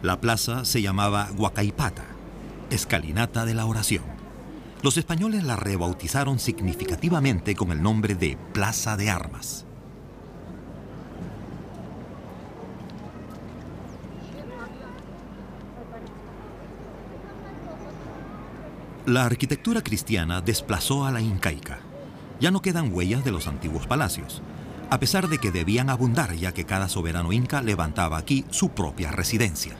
La plaza se llamaba Huacaipata, escalinata de la oración. Los españoles la rebautizaron significativamente con el nombre de Plaza de Armas. La arquitectura cristiana desplazó a la incaica. Ya no quedan huellas de los antiguos palacios, a pesar de que debían abundar, ya que cada soberano inca levantaba aquí su propia residencia.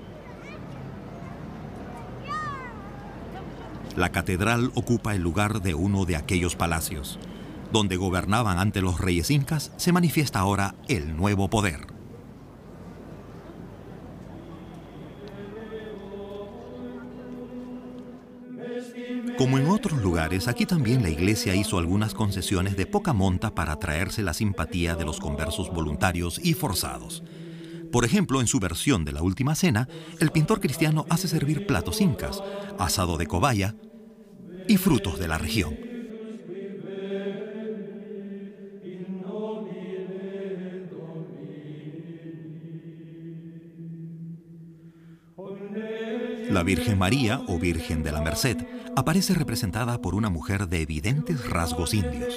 La catedral ocupa el lugar de uno de aquellos palacios. Donde gobernaban ante los reyes incas, se manifiesta ahora el nuevo poder. Como en otros lugares, aquí también la iglesia hizo algunas concesiones de poca monta para atraerse la simpatía de los conversos voluntarios y forzados. Por ejemplo, en su versión de la Última Cena, el pintor cristiano hace servir platos incas, asado de cobaya y frutos de la región. La Virgen María, o Virgen de la Merced, aparece representada por una mujer de evidentes rasgos indios.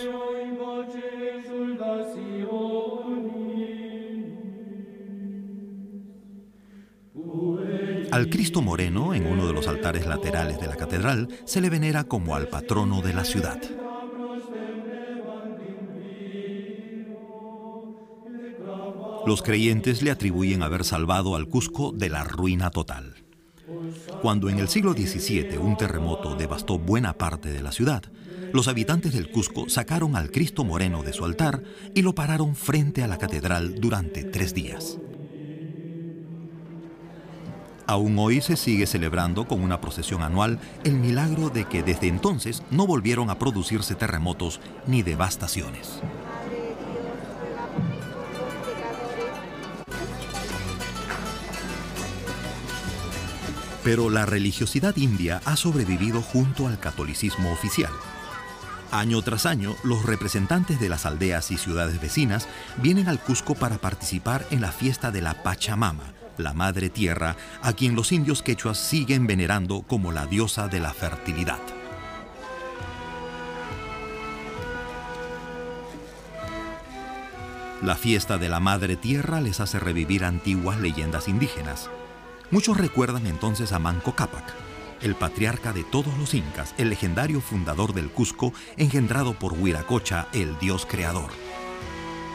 Al Cristo Moreno, en uno de los altares laterales de la catedral, se le venera como al patrono de la ciudad. Los creyentes le atribuyen haber salvado al Cusco de la ruina total. Cuando en el siglo XVII un terremoto devastó buena parte de la ciudad, los habitantes del Cusco sacaron al Cristo Moreno de su altar y lo pararon frente a la catedral durante 3 días. Aún hoy se sigue celebrando con una procesión anual el milagro de que desde entonces no volvieron a producirse terremotos ni devastaciones. Pero la religiosidad india ha sobrevivido junto al catolicismo oficial. Año tras año, los representantes de las aldeas y ciudades vecinas vienen al Cusco para participar en la fiesta de la Pachamama, la Madre Tierra, a quien los indios quechuas siguen venerando como la diosa de la fertilidad. La fiesta de la Madre Tierra les hace revivir antiguas leyendas indígenas. Muchos recuerdan entonces a Manco Cápac, el patriarca de todos los incas, el legendario fundador del Cusco, engendrado por Huiracocha, el dios creador.